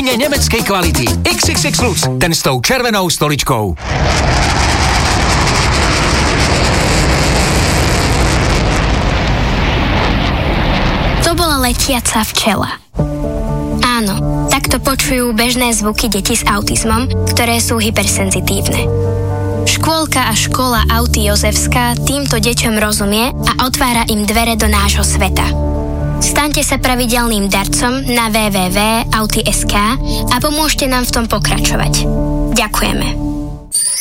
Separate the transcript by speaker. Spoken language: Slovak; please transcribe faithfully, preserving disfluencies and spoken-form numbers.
Speaker 1: jedine nemeckej kvality. iks iks iks Lutz, ten s tou červenou stoličkou.
Speaker 2: To bola letiaca včela. Áno, takto počujú bežné zvuky detí s autizmom, ktoré sú hypersenzitívne. Škôlka a škola Auty Jozefská týmto deťom rozumie a otvára im dvere do nášho sveta. Staňte sa pravidelným darcom na w w w bodka auty bodka es ká a pomôžte nám v tom pokračovať. Ďakujeme.